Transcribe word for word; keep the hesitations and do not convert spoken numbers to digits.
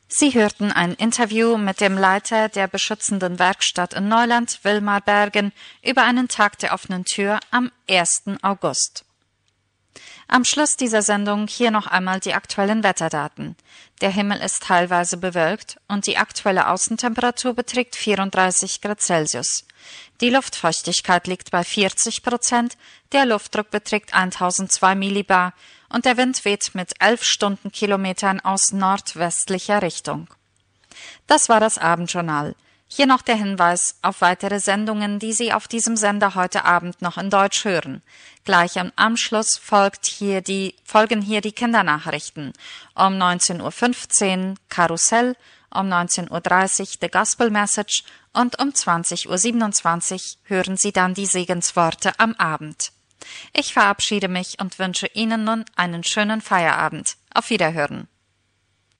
Sie hörten ein Interview mit dem Leiter der beschützenden Werkstatt in Neuland, Wilmar Bergen, über einen Tag der offenen Tür am ersten August. Am Schluss dieser Sendung hier noch einmal die aktuellen Wetterdaten. Der Himmel ist teilweise bewölkt und die aktuelle Außentemperatur beträgt vierunddreißig Grad Celsius. Die Luftfeuchtigkeit liegt bei vierzig Prozent, der Luftdruck beträgt tausendzwei Millibar und der Wind weht mit elf Stundenkilometern aus nordwestlicher Richtung. Das war das Abendjournal. Hier noch der Hinweis auf weitere Sendungen, die Sie auf diesem Sender heute Abend noch in Deutsch hören. Gleich am Anschluss folgt hier die, folgen hier die Kindernachrichten. Um neunzehn Uhr fünfzehn Karussell, um neunzehn Uhr dreißig The Gospel Message und um zwanzig Uhr siebenundzwanzig hören Sie dann die Segensworte am Abend. Ich verabschiede mich und wünsche Ihnen nun einen schönen Feierabend. Auf Wiederhören.